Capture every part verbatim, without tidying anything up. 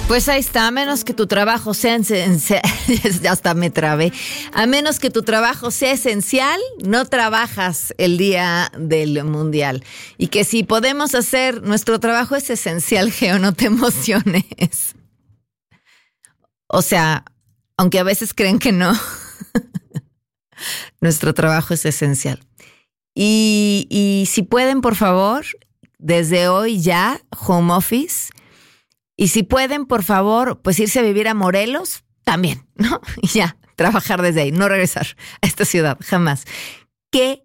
Pues ahí está, a menos que tu trabajo sea esencial, hasta me trabé, a menos que tu trabajo sea esencial, no trabajas el día del mundial. Y que si podemos hacer, nuestro trabajo es esencial, Geo, no te emociones. O sea, aunque a veces creen que no, nuestro trabajo es esencial. Y, y si pueden, por favor, desde hoy ya, home office. Y si pueden, por favor, pues irse a vivir a Morelos, también, ¿no? Y ya, trabajar desde ahí, no regresar a esta ciudad, jamás. Qué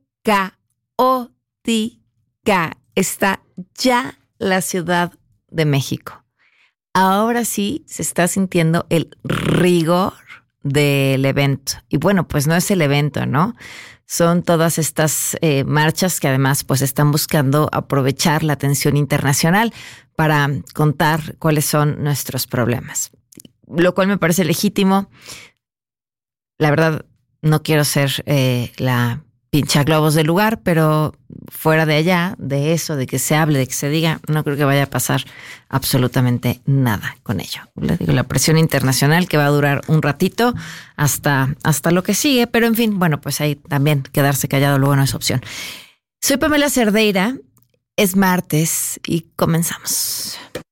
caótica está ya la Ciudad de México. Ahora sí se está sintiendo el rigor del evento. Y bueno, pues no es el evento, ¿no? Son todas estas eh, marchas que además pues están buscando aprovechar la atención internacional para contar cuáles son nuestros problemas. Lo cual me parece legítimo. La verdad, no quiero ser eh, la pinchaglobos del lugar, pero fuera de allá, de eso, de que se hable, de que se diga, no creo que vaya a pasar absolutamente nada con ello. Le digo, la presión internacional que va a durar un ratito hasta, hasta lo que sigue, pero en fin, bueno, pues ahí también quedarse callado luego no es opción. Soy Pamela Cerdeira, es martes y comenzamos.